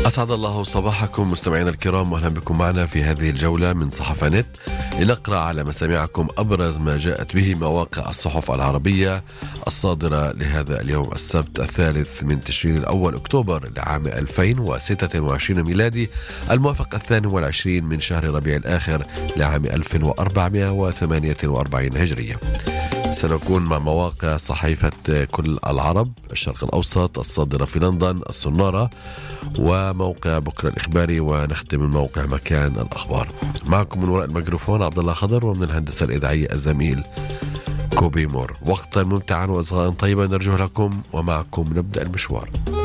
أسعد الله صباحكم مستمعينا الكرام، وأهلا بكم معنا في هذه الجولة من صحافة نت لنقرأ على مسامعكم أبرز ما جاءت به مواقع الصحف العربية الصادرة لهذا اليوم السبت 3 أكتوبر لعام 2026 ميلادي، الموافق 22 من شهر ربيع الآخر لعام 1448 هجرية. سنكون مع مواقع صحيفة كل العرب، الشرق الأوسط الصادرة في لندن، الصنارة، وموقع بكرة الإخباري، ونختم من موقع مكان الأخبار. معكم من وراء الميكروفون عبد الله خضر، ومن الهندسة الإذاعية الزميل كوبي مور. وقتا ممتعا وأصغاء طيبا نرجو لكم، ومعكم نبدأ المشوار.